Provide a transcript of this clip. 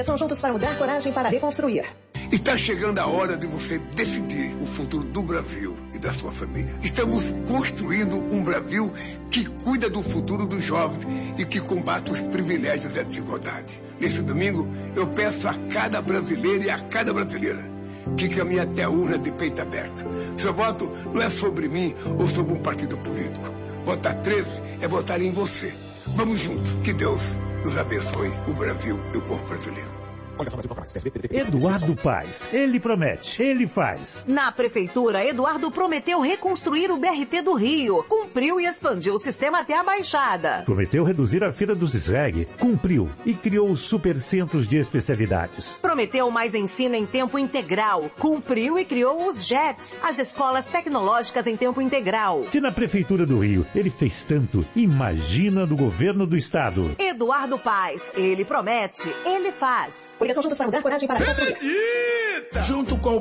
Coligação Juntos para Mudar, coragem para reconstruir. Está chegando a hora de você decidir o futuro do Brasil e da sua família. Estamos construindo um Brasil que cuida do futuro dos jovens e que combate os privilégios e a desigualdade. Nesse domingo, eu peço a cada brasileiro e a cada brasileira que caminhe até a urna de peito aberto. Seu voto não é sobre mim ou sobre um partido político. Votar 13 é votar em você. Vamos juntos. Que Deus nos abençoe, o Brasil e o povo brasileiro. Eduardo Paes, ele promete, ele faz. Na prefeitura, Eduardo prometeu reconstruir o BRT do Rio, cumpriu e expandiu o sistema até a Baixada. Prometeu reduzir a fila dos SREG, cumpriu e criou os supercentros de especialidades. Prometeu mais ensino em tempo integral, cumpriu e criou os JETs, as escolas tecnológicas em tempo integral. Se na prefeitura do Rio ele fez tanto, imagina no governo do estado. Eduardo Paes, ele promete, ele faz. Coligação Juntos para Mudar, coragem para reconstruir. Junto com